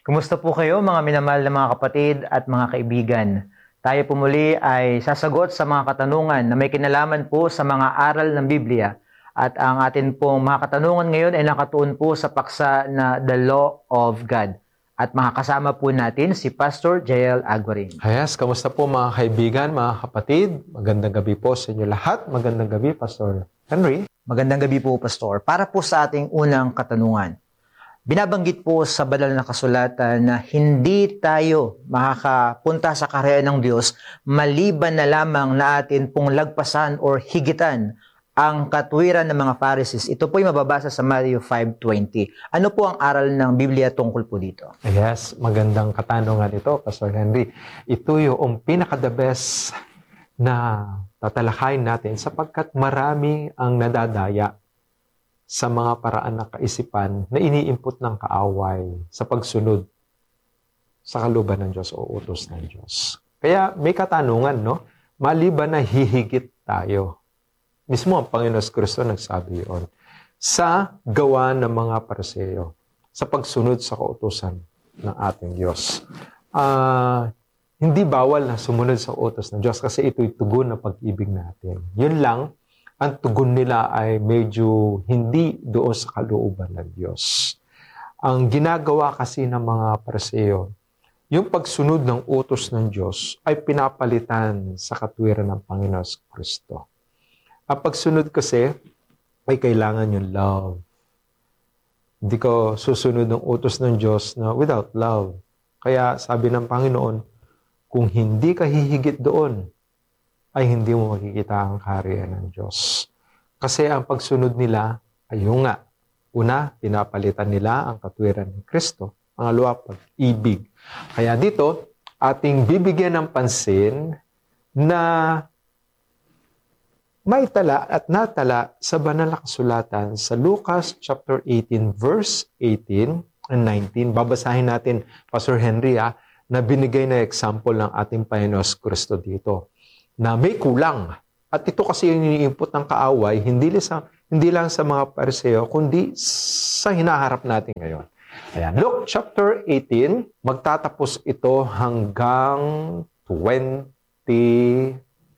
Kumusta po kayo mga minamahal na mga kapatid at mga kaibigan? Tayo po muli ay sasagot sa mga katanungan na may kinalaman po sa mga aral ng Biblia. At ang atin pong mga katanungan ngayon ay nakatuon po sa paksa na The Law of God. At makakasama po natin si Pastor Jael Aguarin. Hayas, kamusta po mga kaibigan, mga kapatid? Magandang gabi po sa inyo lahat. Magandang gabi, Pastor Henry. Magandang gabi po, Pastor. Para po sa ating unang katanungan. Binabanggit po sa banal na kasulatan na hindi tayo makakapunta sa kaharian ng Diyos maliban na lamang na atin pong lagpasan or higitan ang katwiran ng mga Pharisees. Ito po ay mababasa sa Matthew 5:20. Ano po ang aral ng Biblia tungkol po dito? Yes, magandang katanungan ito, Pastor Henry. Ito yung pinaka-the best na tatalakayin natin sapagkat marami ang nadadaya sa mga paraan ng kaisipan na iniinput ng kaaway sa pagsunod sa kalooban ng Diyos o utos ng Diyos. Kaya may katanungan, no? Maliban na hihigit tayo. Mismo ang Panginoon Kristo nagsabi yun. Sa gawa ng mga Pariseo, sa pagsunod sa kautusan ng ating Diyos. Hindi bawal na sumunod sa utos ng Diyos kasi ito'y tugon na pag-ibig natin. Yun lang, ang tugon nila ay medyo hindi doon sa kalooban ng Diyos. Ang ginagawa kasi ng mga Pariseo, yung pagsunod ng utos ng Diyos ay pinapalitan sa katwiran ng Panginoon Kristo. Ang pagsunod kasi ay kailangan yung love. Hindi ko susunod ng utos ng Diyos na without love. Kaya sabi ng Panginoon, kung hindi ka hihigit doon, ay hindi mo makikita ang kaharian ng Diyos. Kasi ang pagsunod nila ay yung nga. Una, pinapalitan nila ang katwiran ng Kristo. Pangalawa, pag-ibig. Kaya dito, ating bibigyan ng pansin na may tala at natala sa banal na kasulatan sa Lucas chapter 18, verse 18 and 19. Babasahin natin, Pastor Henry, na binigay na example ng ating Panginoon Kristo dito, na may kulang. At ito kasi yung ini-input ng kaaway, hindi lang sa mga Pariseo, kundi sa hinaharap natin ngayon. Ayan, Luke chapter 18, magtatapos ito hanggang 22.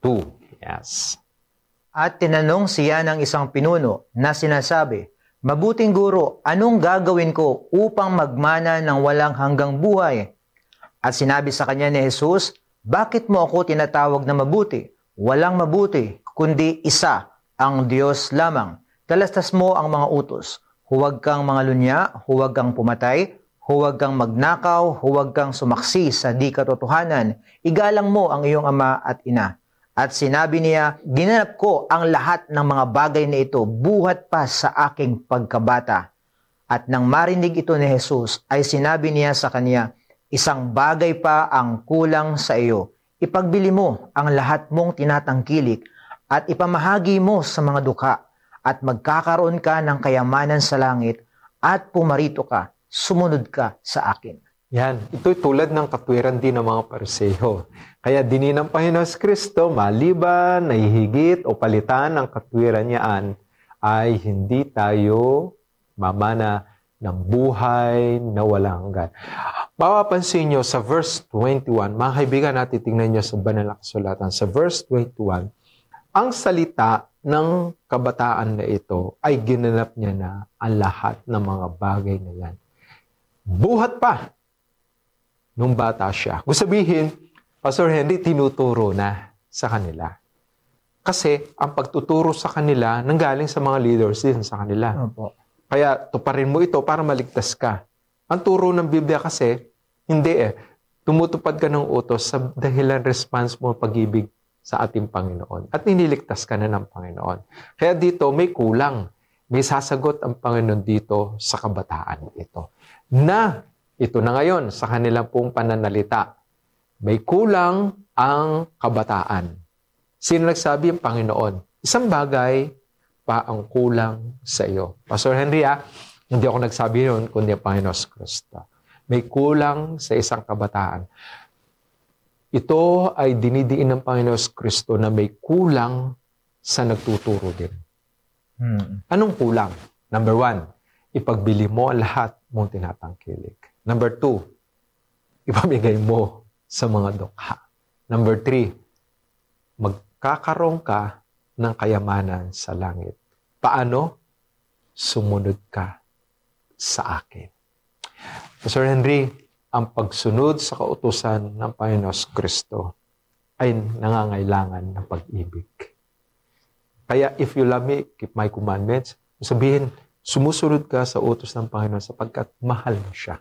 Yes. At tinanong siya ng isang pinuno na sinasabi, "Mabuting guro, anong gagawin ko upang magmana ng walang hanggang buhay?" At sinabi sa kanya ni Jesus, "Bakit mo ako tinatawag na mabuti? Walang mabuti, kundi isa, ang Diyos lamang. Talastas mo ang mga utos. Huwag kang mangalunya, huwag kang pumatay, huwag kang magnakaw, huwag kang sumaksi sa di katotohanan. Igalang mo ang iyong ama at ina." At sinabi niya, "Ginanap ko ang lahat ng mga bagay na ito buhat pa sa aking pagkabata." At nang marinig ito ni Jesus, ay sinabi niya sa kanya, "Isang bagay pa ang kulang sa iyo. Ipagbili mo ang lahat mong tinatangkilik at ipamahagi mo sa mga dukha at magkakaroon ka ng kayamanan sa langit at pumarito ka, sumunod ka sa akin." Yan, ito'y tulad ng katwiran din ng mga Pariseo. Kaya dinin ng Panginoon Kristo, maliban, nahihigit o palitan ang katwiran niyaan, ay hindi tayo mamana ng buhay na walang hanggan. Mapapansin nyo sa verse 21, mga kaibigan natin, tingnan nyo sa banal na kasulatan. Sa verse 21, ang salita ng kabataan na ito ay ginanap niya na ang lahat ng mga bagay na yan. Buhat pa nung bata siya. Kung sabihin, Pastor Henry, tinuturo na sa kanila. Kasi ang pagtuturo sa kanila nanggaling sa mga leaders din sa kanila. Opo. Kaya tuparin mo ito para maligtas ka. Ang turo ng Biblia kasi, hindi tumutupad ka ng utos sa dahilan response mo pag-ibig sa ating Panginoon. At niniligtas ka na ng Panginoon. Kaya dito may kulang. May sasagot ang Panginoon dito sa kabataan ito. Na ito na ngayon sa kanilang pong pananalita. May kulang ang kabataan. Sino nagsabi? Ang Panginoon. Isang bagay pa ang kulang sa iyo. Pastor Henry, hindi ako nagsabi yun, kundi ang Panginoon Kristo. May kulang sa isang kabataan. Ito ay dinidiin ng Panginoon Kristo na may kulang sa nagtuturo din. Anong kulang? Number 1, ipagbili mo ang lahat mong tinatangkilik. Number 2, ipamigay mo sa mga dukha. Number 3, magkakaroon ka ng kayamanan sa langit. Paano? Sumunod ka sa akin. Pastor Henry, ang pagsunod sa kautusan ng Panginoon Kristo ay nangangailangan ng pag-ibig. Kaya if you love me, keep my commandments. Sabihin, sumusunod ka sa utos ng Panginoon sapagkat mahal mo siya.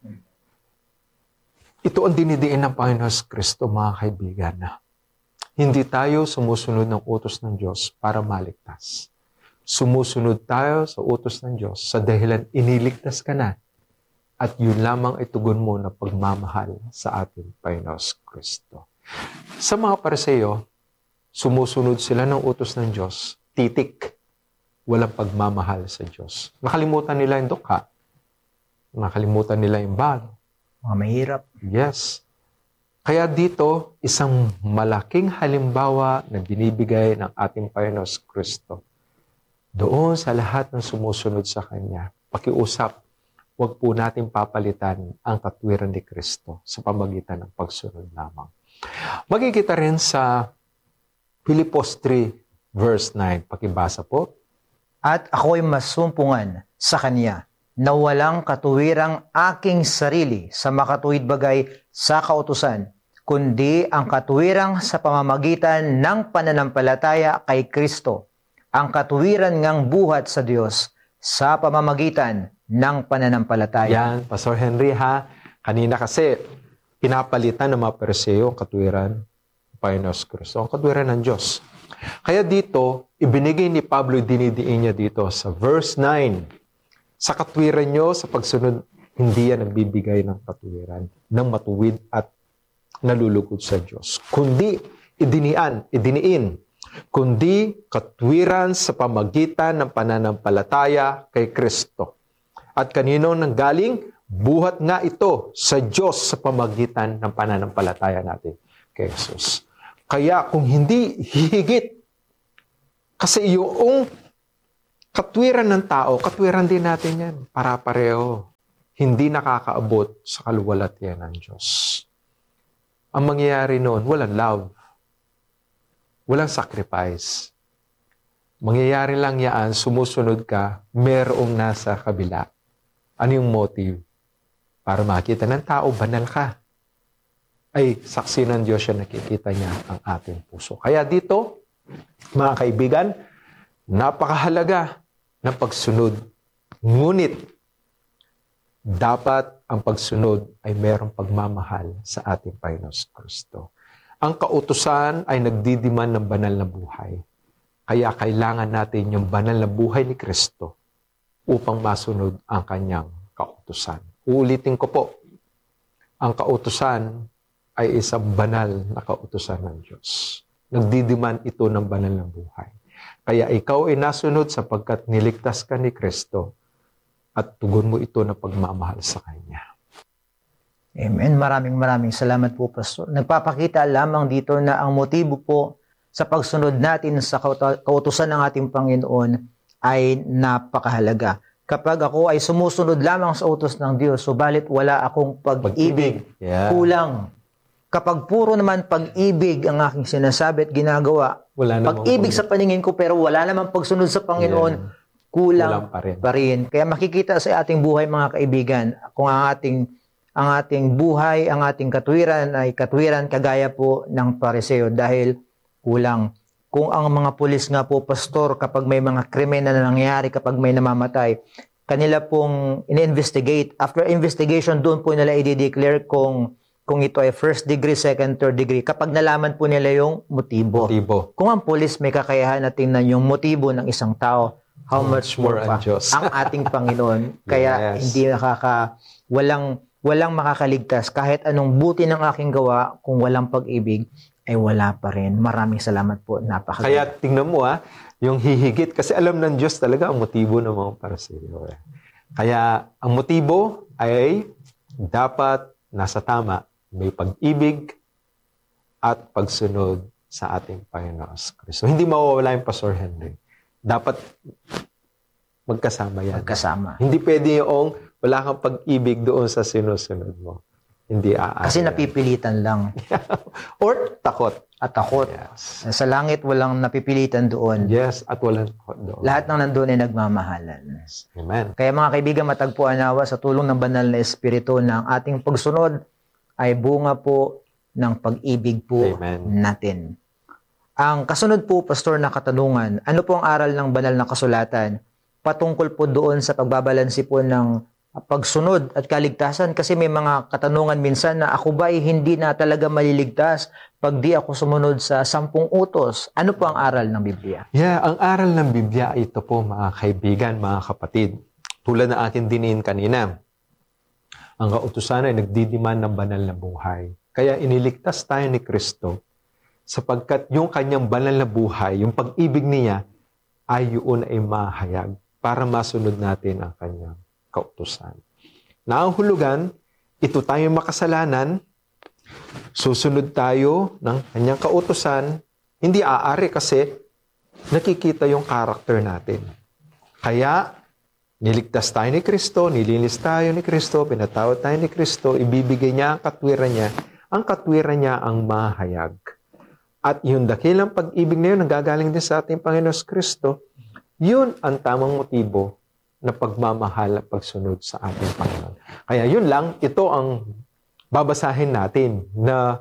Ito ang dinidiin ng Panginoon Kristo, mga kaibigan. Hindi tayo sumusunod ng utos ng Diyos para maligtas. Sumusunod tayo sa utos ng Diyos sa dahilan iniligtas ka na at yun lamang ay tugon mo na pagmamahal sa ating Panginoon Kristo. Sa mga Pariseo, sumusunod sila ng utos ng Diyos, titik, walang pagmamahal sa Diyos. Nakalimutan nila yung dukha. Nakalimutan nila yung bal. Mga mahirap. Yes. Kaya dito, isang malaking halimbawa na binibigay ng ating Panginoon Kristo. Doon sa lahat ng sumusunod sa Kanya, pakiusap, huwag po natin papalitan ang katwiran ni Kristo sa pamagitan ng pagsunod lamang. Makikita rin sa Filipos 3, verse 9. Pakibasa po. At ako'y masumpungan sa Kanya na walang katuwirang aking sarili sa makatuwid bagay sa kautusan, kundi ang katuwirang sa pamamagitan ng pananampalataya kay Kristo, ang katuwiran ngang buhat sa Diyos sa pamamagitan ng pananampalataya. Yan, Pastor Henry ha. Kanina kasi, pinapalitan ng mga Pariseo ang katuwiran ng Panginoon Kristo, ang katuwiran ng Diyos. Kaya dito, ibinigay ni Pablo, dinidiin niya dito sa verse 9, sa katwiran nyo, sa pagsunod, hindi yan nagbibigay ng katuwiran, ng matuwid at nalulugod sa Diyos. Kundi, idiniin, kundi katwiran sa pamagitan ng pananampalataya kay Kristo. At kanino nanggaling? Buhat nga ito sa Diyos sa pamagitan ng pananampalataya natin kay Jesus. Kaya kung hindi hihigit, kasi yung katwiran ng tao, katwiran din natin yan, para-pareho. Hindi nakakaabot sa kaluwalhatian ng Diyos. Ang mangyayari noon, walang love. Walang sacrifice. Mangyayari lang yan, sumusunod ka, merong nasa kabila. Ano yung motive? Para makita ng tao, banal ka. Ay, saksi ng Diyos siya, nakikita niya ang ating puso. Kaya dito, mga kaibigan, napakahalaga ng pagsunod. Ngunit, dapat ang pagsunod ay mayroong pagmamahal sa ating Panginoon Kristo. Ang kautusan ay nagdidiman ng banal na buhay. Kaya kailangan natin yung banal na buhay ni Kristo upang masunod ang kanyang kautusan. Uulitin ko po, ang kautusan ay isang banal na kautusan ng Diyos. Nagdidiman ito ng banal na buhay. Kaya ikaw ay nasunod sapagkat niligtas ka ni Kristo at tugon mo ito na pagmamahal sa Kanya. Amen. Maraming salamat po, Pastor. Nagpapakita lamang dito na ang motibo po sa pagsunod natin sa kautusan ng ating Panginoon ay napakahalaga. Kapag ako ay sumusunod lamang sa utos ng Diyos, subalit wala akong pag-ibig, kulang. Kapag puro naman pag-ibig ang aking sinasabi at ginagawa, pag-ibig sa paningin ko pero wala namang pagsunod sa Panginoon, kulang pa rin. Kaya makikita sa ating buhay, mga kaibigan, kung ang ating buhay, ang ating katwiran ay katwiran kagaya po ng Pariseo dahil kulang. Kung ang mga pulis nga po, Pastor, kapag may mga krimen na nangyayari, kapag may namamatay, kanila pong in-investigate. After investigation, doon po nila i-declare kung ito ay first degree, second, third degree. Kapag nalaman po nila yung motibo. Kung ang pulis may kakayahan na tingnan yung motibo ng isang tao, how much more pa ang ating Panginoon. Kaya hindi walang makakaligtas. Kahit anong buti ng aking gawa, kung walang pag-ibig, ay wala pa rin. Maraming salamat po. Napakaganda. Kaya tingnan mo yung hihigit. Kasi alam ng Diyos talaga ang motibo ng mga Pariseo. Kaya ang motibo ay dapat nasa tama. May pag-ibig at pagsunod sa ating Panginoon Kristo. Hindi mawawala yung Pastor Henry. Dapat magkasama yan. Magkasama. Hindi pwede yung wala kang pag-ibig doon sa sinusunod mo. Hindi aari. Kasi napipilitan lang. Or takot. At takot. Yes. Sa langit, walang napipilitan doon. Yes, at walang takot doon. Lahat ng nandun ay nagmamahalan. Amen. Kaya mga kaibigan, matagpuan nawa sa tulong ng banal na Espiritu na ang ating pagsunod ay bunga po ng pag-ibig po Amen. natin. Ang kasunod po, Pastor, na katanungan, ano po ang aral ng banal na kasulatan patungkol po doon sa pagbabalansi po ng pagsunod at kaligtasan? Kasi may mga katanungan minsan na ako ba ay hindi na talaga maliligtas pag di ako sumunod sa 10 utos. Ano po ang aral ng Biblia? Yeah, ang aral ng Biblia ito po, mga kaibigan, mga kapatid. Tulad ng aking diniin kanina, ang kautusan ay nagdidiman ng banal na buhay. Kaya iniligtas tayo ni Kristo sapagkat yung kanyang banal na buhay, yung pag-ibig niya, ay yun ay mahayag para masunod natin ang kanyang kautusan. Na ang hulugan, ito tayo makasalanan, susunod tayo ng kanyang kautusan, hindi aari kasi nakikita yung karakter natin. Kaya, niligtas tayo ni Kristo, nilinis tayo ni Kristo, pinatawad tayo ni Kristo, ibibigay niya ang katwiran niya. Ang katwiran niya ang mahayag. At yung dakilang pag-ibig na yun, nanggagaling din sa ating Panginoon Kristo, yun ang tamang motibo na pagmamahal at pagsunod sa ating Panginoon. Kaya yun lang, ito ang babasahin natin na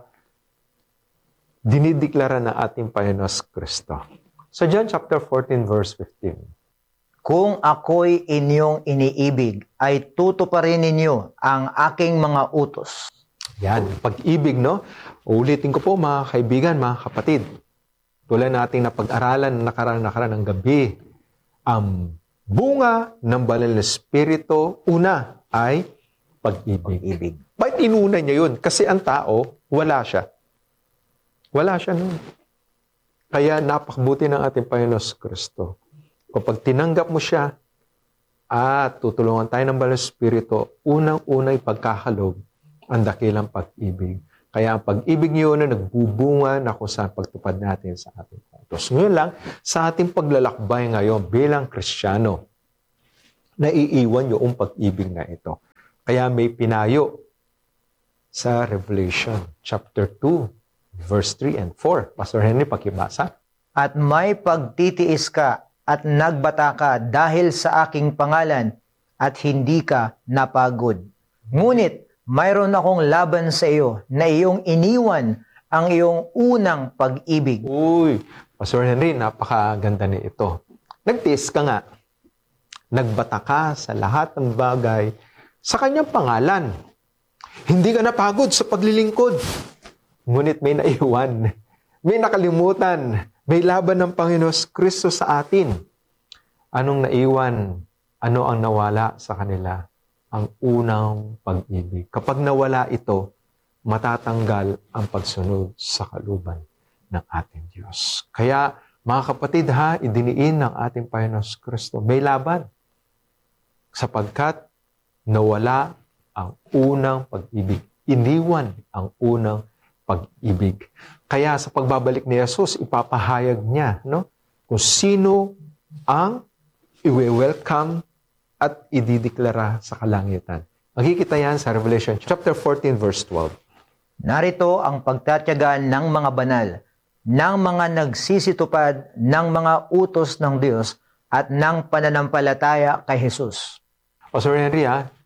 dinideklara ng ating Panginoon Kristo. So John chapter 14 verse 15. Kung ako'y inyong iniibig, ay tutuparin ninyo ang aking mga utos. Yan, pag-ibig, no? Ulitin ko po, mga kaibigan, mga kapatid. Tulad nating napag-aralan na nakaraan ng gabi, ang bunga ng banal na Espiritu, una ay pag-ibig. Bakit inuna niya yun? Kasi ang tao, wala siya. Wala siya nun. Kaya napakabuti ng ating Panginoon Kristo. Kapag tinanggap mo siya at tutulungan tayo ng banal na Espiritu, unang-unay pagkakalog ang dakilang pag-ibig. Kaya ang pag-ibig niyo na nagbubunga na kung saan pagtupad natin sa ating utos. Ngayon lang, sa ating paglalakbay ngayon bilang Kristiyano, naiiwan yung pag-ibig na ito. Kaya may pinayo sa Revelation chapter 2, verse 3 and 4. Pastor Henry, pakibasa. At may pagtitiis ka at nagbata ka dahil sa aking pangalan at hindi ka napagod. Ngunit, mayroon akong laban sa iyo na iyong iniwan ang iyong unang pag-ibig. Uy, Pastor Henry, napakaganda ni ito. Nagtiis ka nga. Nagbata ka sa lahat ng bagay sa kanyang pangalan. Hindi ka napagod sa paglilingkod. Ngunit may naiwan, may nakalimutan, may laban ng Panginoon Kristo sa atin. Anong naiwan? Ano ang nawala sa kanila? Ang unang pag-ibig. Kapag nawala ito, matatanggal ang pagsunod sa kaluban ng ating Diyos. Kaya, mga kapatid ha, idiniin ng ating Panginoon Kristo, may laban. Sapagkat nawala ang unang pag-ibig. Iniwan ang unang pag-ibig. Kaya sa pagbabalik ni Jesus, ipapahayag niya, no? Kung sino ang i-welcome at idideklara sa kalangitan. Makikita yan sa Revelation chapter 14 verse 12. Narito ang pagtatyagaan ng mga banal, ng mga nagsisitupad ng mga utos ng Diyos at ng pananampalataya kay Jesus. Pastor Henry,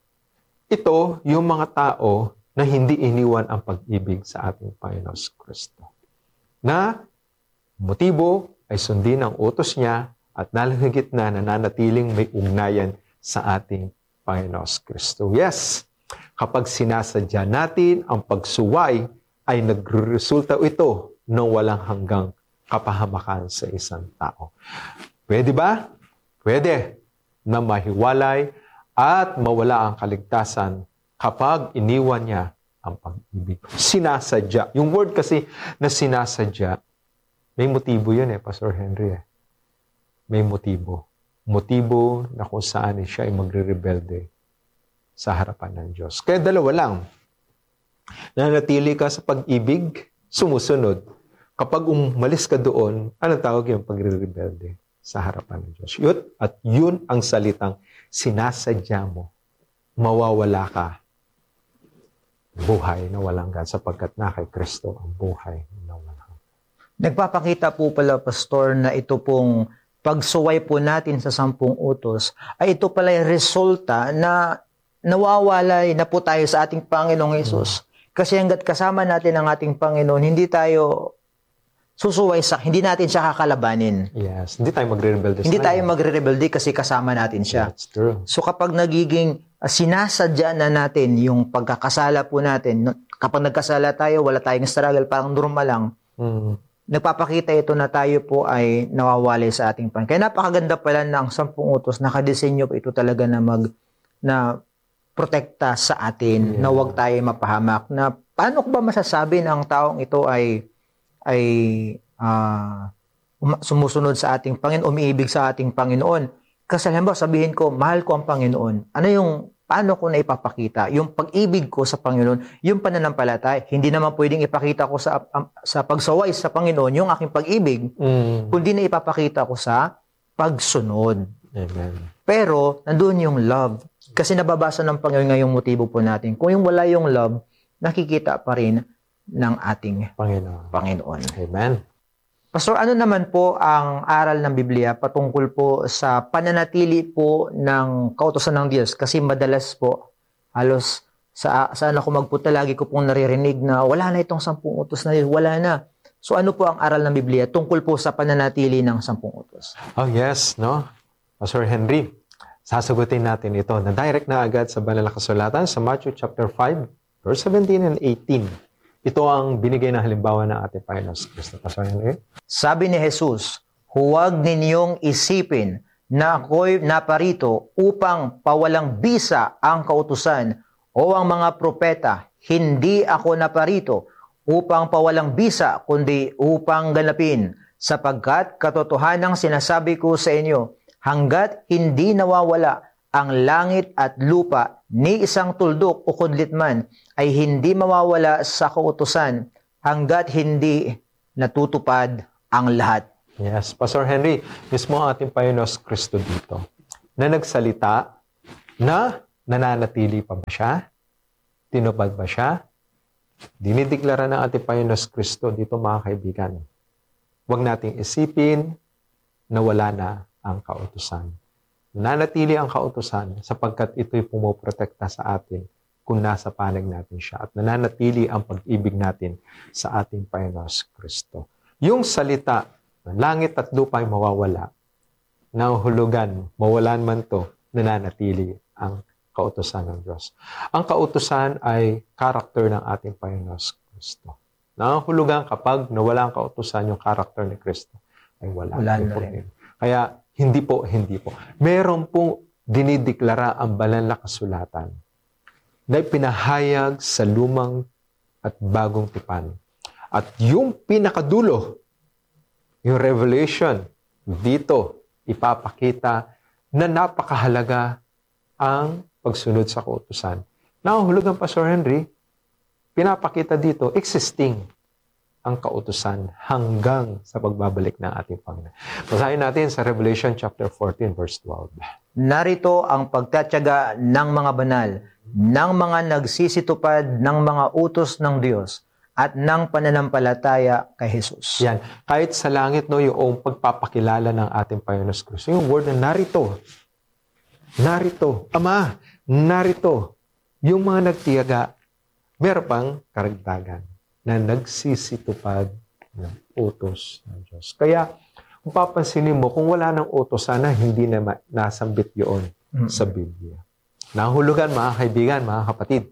ito yung mga tao na hindi iniwan ang pag-ibig sa ating Panginoon Kristo. Na motibo ay sundin ang utos niya at nalalagit na nananatiling may ugnayan sa ating Panginoon Kristo. Yes, kapag sinasadya natin ang pagsuway, ay nagresulta ito ng walang hanggang kapahamakan sa isang tao. Pwede ba? Pwede na mahiwalay at mawala ang kaligtasan kapag iniwan niya ang pag-ibig. Sinasadya. Yung word kasi na sinasadya, may motibo yun Pastor Henry. May motibo. Motibo na kung saan siya ay magre-rebelde sa harapan ng Diyos. Kaya dalawa lang. Nanatili ka sa pag-ibig, sumusunod. Kapag umalis ka doon, anong tawag yung pagre-rebelde sa harapan ng Diyos? At yun ang salitang sinasadya mo. Mawawala ka buhay na walang hanggan sapagkat na kay Kristo ang buhay na walang hanggan. Nagpapakita po pala, Pastor, na ito pong pagsuway po natin sa 10 utos ay ito pala yung resulta na nawawalay na po tayo sa ating Panginoong Hesus. Kasi hanggat kasama natin ang ating Panginoon, hindi tayo susuway hindi natin siya kakalabanin. Yes, hindi tayo magre-rebelde. Hindi tayo magre-rebelde kasi kasama natin siya. That's true. So kapag nagiging sinasadya na natin yung pagkakasala po natin, kapag nagkasala tayo, wala tayong struggle, parang normal lang, nagpapakita ito na tayo po ay nawawalay sa ating Panginoon. Kaya napakaganda pala ng 10 utos, nakadesenyo po ito talaga na protekta sa atin, na huwag tayo mapahamak. Na paano ko ba masasabi na ang taong ito ay sumusunod sa ating Panginoon, umiibig sa ating Panginoon? Kasi halimbawa sabihin ko, mahal ko ang Panginoon. Paano ko na ipapakita? Yung pag-ibig ko sa Panginoon, yung pananampalataya. Hindi naman pwedeng ipakita ko sa pagsaway sa Panginoon yung aking pag-ibig, kundi na ipapakita ko sa pagsunod. Amen. Pero, nandun yung love. Kasi nababasa ng Panginoon ngayong motibo po natin. Kung wala yung love, nakikita pa rin ng ating Panginoon. Amen. Pastor, ano naman po ang aral ng Biblia patungkol po sa pananatili po ng kautusan ng Diyos? Kasi madalas po, halos saan ako magpunta, lagi ko pong naririnig na wala na itong 10 utos na Diyos, wala na. So ano po ang aral ng Biblia tungkol po sa pananatili ng 10 utos? Oh yes, no? Pastor Henry, sasagutin natin ito na direct na agad sa banal na kasulatan sa Matthew chapter 5, verse 17 and 18. Ito ang binigay na halimbawa ng ating Panginoon Kristo. Pastor Henry? Sabi ni Jesus, huwag ninyong isipin na ako'y naparito upang pawalang bisa ang kautusan o ang mga propeta. Hindi ako naparito upang pawalang bisa, kundi upang ganapin. Sapagkat katotohanang sinasabi ko sa inyo, hanggat hindi nawawala ang langit at lupa, ni isang tuldok o kudlit man, ay hindi mawawala sa kautusan hanggat hindi natutupad ang lahat. Yes, Pastor Henry, mismo ang ating Panginoon Kristo dito, na nagsalita na nananatili pa ba siya? Tinupad ba siya? Dinideklara ng ating Panginoon Kristo dito, mga kaibigan. Huwag nating isipin na wala na ang kautusan. Nananatili ang kautusan sapagkat ito'y pumoprotekta sa atin kung nasa panag natin siya. At nananatili ang pag-ibig natin sa ating Panginoon Kristo. Yung salita, langit at lupa ay mawawala. Nahuhulugan, mawalan man to, nananatili ang kautusan ng Diyos. Ang kautusan ay karakter ng ating Panginoon Kristo. Nahuhulugan kapag nawala ang kautusan, yung karakter ni Kristo ay wala na rin. Kaya hindi po. Meron pong dinideklara ang banal na kasulatan na pinahayag sa lumang at bagong tipan. At yung pinakadulo, yung Revelation, dito ipapakita na napakahalaga ang pagsunod sa kautusan. Nahuhulugan, Pastor Henry, pinapakita dito, existing ang kautusan hanggang sa pagbabalik ng ating Panginoon. Basahin natin sa Revelation chapter 14, verse 12. Narito ang pagtatyaga ng mga banal, ng mga nagsisitupad ng mga utos ng Diyos, at ng pananampalataya kay Jesus. Yan. Kahit sa langit, no, yung pagpapakilala ng ating Panginoon Kristo. Yung word na narito. Narito. Ama, narito. Yung mga nagtiyaga, meron pang karagdagan na nagsisitupad ng utos ng Diyos. Kaya, kung papansinin mo, kung wala ng utos, sana hindi na nasambit yun sa Biblia. Nahulugan, mga kaibigan, mga kapatid,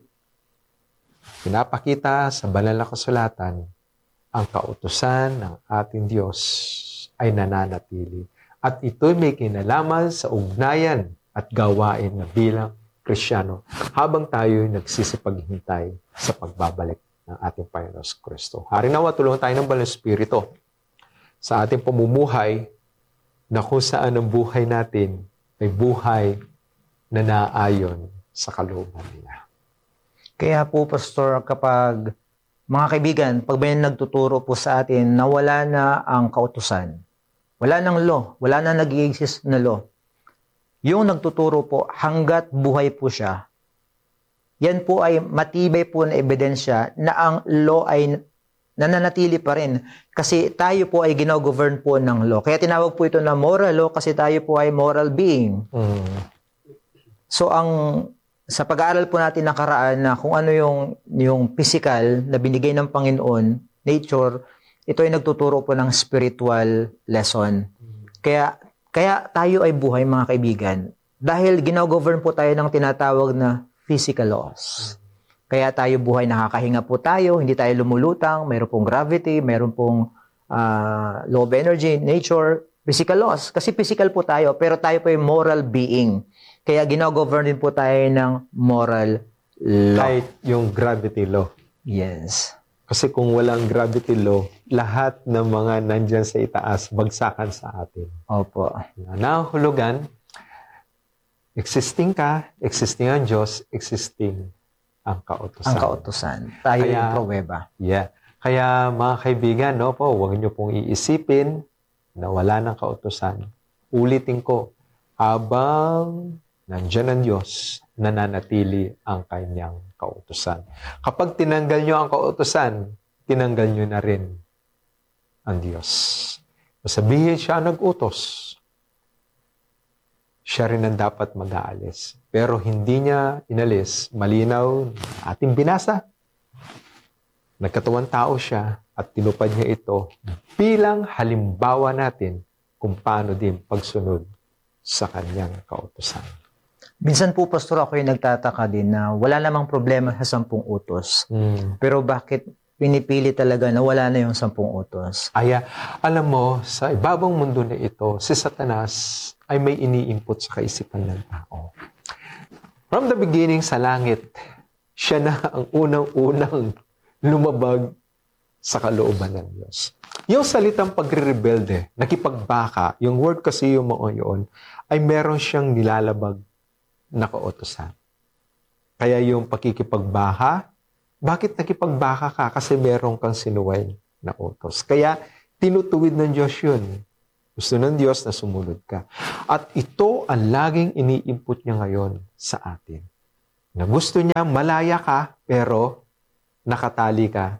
pinapakita sa banal na kasulatan ang kautusan ng ating Diyos ay nananatili. At ito'y may kinalaman sa ugnayan at gawain na bilang Kristiyano habang tayo'y nagsisipaghintay sa pagbabalik ng ating Panginoon Kristo. Hari nawa, tulungan tayo ng Banal Espiritu sa ating pamumuhay na kung saan ang buhay natin ay buhay na naayon sa kalooban niya. Kaya po, Pastor, kapag mga kaibigan, pag may nagtuturo po sa atin na wala na ang kautusan, wala nang law, wala na nag-i-exist na law, yung nagtuturo po hanggat buhay po siya, yan po ay matibay po na ebidensya na ang law ay nananatili pa rin. Kasi tayo po ay ginogovern po ng law. Kaya tinawag po ito na moral law kasi tayo po ay moral being. So sa pag-aaral po natin nakaraan na kung ano yung physical na binigay ng Panginoon, nature, ito ay nagtuturo po ng spiritual lesson. Kaya tayo ay buhay, mga kaibigan. Dahil ginogovern po tayo ng tinatawag na physical laws. Kaya tayo buhay, nakakahinga po tayo, hindi tayo lumulutang, mayroon pong gravity, mayroon pong law of energy, nature, physical laws. Kasi physical po tayo, pero tayo po ay moral being. Kaya ginogovern din po tayo ng moral law. Kahit yung gravity law. Yes. Kasi kung walang gravity law, lahat ng mga nandyan sa itaas, bagsakan sa atin. Opo. Nahulugan, existing ka, existing ang Diyos, existing ang kautusan. Ang kautusan. Tayo yung pruweba. Yeah. Kaya mga kaibigan, no po, huwag niyo pong iisipin na wala ng kautusan. Ulitin ko, habang nandiyan ang Diyos, nananatili ang kanyang kautusan. Kapag tinanggal nyo ang kautusan, tinanggal nyo na rin ang Diyos. Sabihin siya nag-utos. Siya rin ang dapat mag-aalis. Pero hindi niya inalis, malinaw, ating binasa. Nagkatawang tao siya at tinupad niya ito bilang halimbawa natin kung paano din pagsunod sa kanyang kautusan. Minsan po, Pastor, ako yung nagtataka din na wala namang problema sa 10 utos. Pero bakit pinipili talaga na wala na yung 10 utos? Alam mo, sa ibabang mundo na ito, si Satanas ay may ini-input sa kaisipan ng tao. From the beginning sa langit, siya na ang unang-unang lumabag sa kalooban ng Diyos. Yung salitang pagre-rebelde, nakipagbaka, yung word kasi yung mga yun, ay meron siyang nilalabag na kautusan. Kaya yung pakikipagbaka, bakit nakipagbaka ka? Kasi meron kang sinuway na utos. Kaya tinutuwid ng Diyos yun. Gusto ng Diyos na sumunod ka. At ito ang laging ini-input niya ngayon sa atin. Na gusto niya malaya ka, pero nakatali ka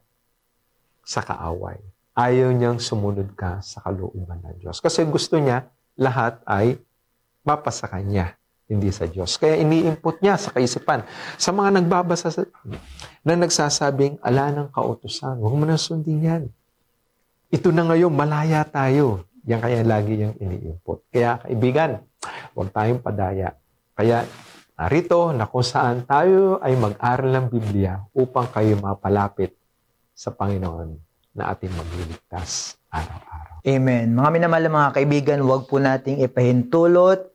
sa kaaway. Ayaw niyang sumunod ka sa kalooban ng Diyos. Kasi gusto niya, lahat ay mapasa kanya, hindi sa Diyos. Kaya ini-input niya sa kaisipan. Sa mga nagbabasa na nagsasabing, ala ng kautusan, huwag mo na sundin yan. Ito na ngayon, malaya tayo. Yan kaya lagi yung ini-input. Kaya kaibigan, huwag tayong padaya. Kaya narito na kung saan tayo ay mag-aral ng Biblia upang kayo mapalapit sa Panginoon na ating magliligtas araw-araw. Amen. Mga minamahal na mga kaibigan, huwag po nating ipahintulot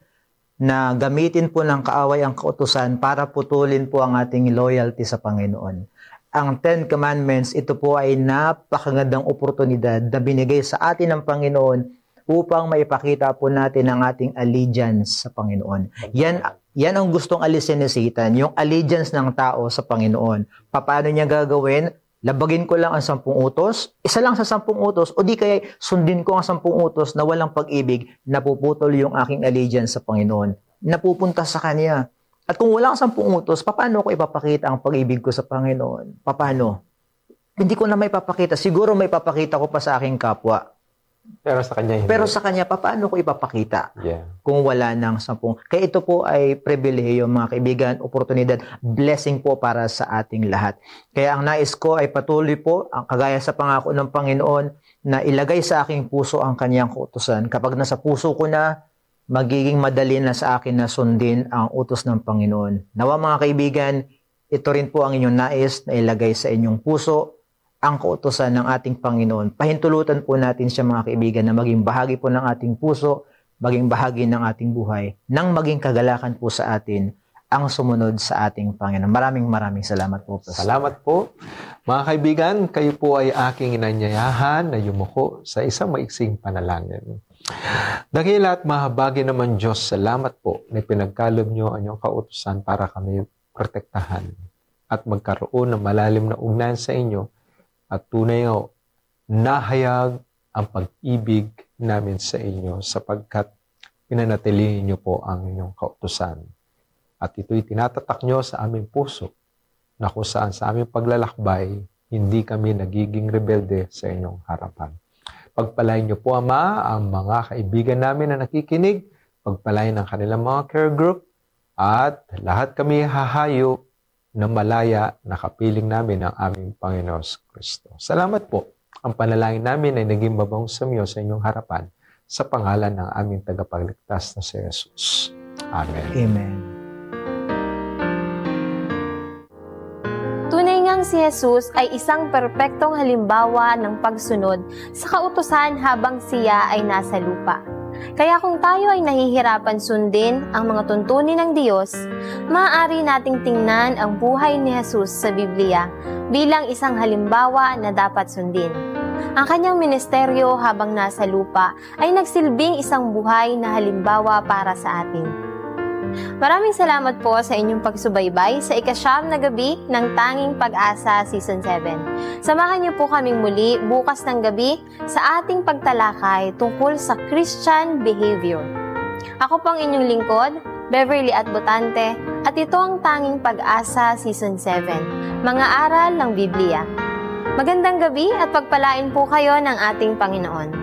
na gamitin po ng kaaway ang kautusan para putulin po ang ating loyalty sa Panginoon. Ang 10 Commandments, ito po ay napakagandang oportunidad na binigay sa atin ng Panginoon upang maipakita po natin ang ating allegiance sa Panginoon. Yan ang gustong alisin ni Satan, yung allegiance ng tao sa Panginoon. Paano niya gagawin? Labagin ko lang ang 10 utos, isa lang sa 10 utos, o di kaya sundin ko ang 10 utos na walang pag-ibig, napuputol yung aking allegiance sa Panginoon. Napupunta sa Kanya. At kung wala kang 10 utos, paano ko ipapakita ang pag-ibig ko sa Panginoon? Paano? Hindi ko na may papakita. Siguro may papakita ko pa sa aking kapwa. Pero sa Kanya hindi. Pero sa Kanya, paano ko ipapakita? Yeah. Kung wala ng 10. Kaya ito po ay pribilehiyo, mga kaibigan, oportunidad, blessing po para sa ating lahat. Kaya ang nais ko ay patuloy po, ang kagaya sa pangako ng Panginoon, na ilagay sa aking puso ang Kanyang kautusan. Kapag nasa puso ko na, magiging madali na sa akin na sundin ang utos ng Panginoon. Nawa mga kaibigan, ito rin po ang inyong nais na ilagay sa inyong puso, ang kautusan ng ating Panginoon. Pahintulutan po natin siya, mga kaibigan, na maging bahagi po ng ating puso, maging bahagi ng ating buhay, nang maging kagalakan po sa atin ang sumunod sa ating Panginoon. Maraming salamat po. Pastor. Salamat po. Mga kaibigan, kayo po ay aking inanyayahan na yumuko sa isang maiksing panalangin. Dakila at mahabagi naman Diyos, salamat po na pinagkalob niyo ang iyong kautusan para kami protektahan at magkaroon ng malalim na ugnayan sa inyo at tunay nga nahayag ang pag-ibig namin sa inyo sapagkat pinanatilihin niyo po ang inyong kautusan. At ito'y tinatatak niyo sa aming puso na kung saan sa aming paglalakbay, hindi kami nagiging rebelde sa inyong harapan. Pagpalain niyo po, Ama, ang mga kaibigan namin na nakikinig, pagpalain ang kanilang mga care group, at lahat kami hahayo na malaya na kapiling namin ang aming Panginoon Kristo. Salamat po. Ang panalangin namin ay naging mabango sa inyong harapan sa pangalan ng aming tagapagligtas na si Jesus. Amen. Amen. Tunay ngang si Jesus ay isang perpektong halimbawa ng pagsunod sa kautusan habang siya ay nasa lupa. Kaya kung tayo ay nahihirapan sundin ang mga tuntunin ng Diyos, maaari nating tingnan ang buhay ni Jesus sa Biblia bilang isang halimbawa na dapat sundin. Ang kanyang ministeryo habang nasa lupa ay nagsilbing isang buhay na halimbawa para sa atin. Maraming salamat po sa inyong pagsubaybay sa ika-9 na gabi ng Tanging Pag-asa Season 7. Samahan niyo po kaming muli bukas ng gabi sa ating pagtalakay tungkol sa Christian behavior. Ako po ang inyong lingkod, Beverly Atbotante, at ito ang Tanging Pag-asa Season 7, Mga Aral ng Biblia. Magandang gabi at pagpalain po kayo ng ating Panginoon.